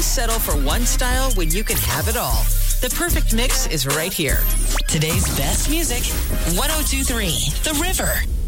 settle for one style when you can have it all? The perfect mix is right here. Today's best music, 102.3 The River.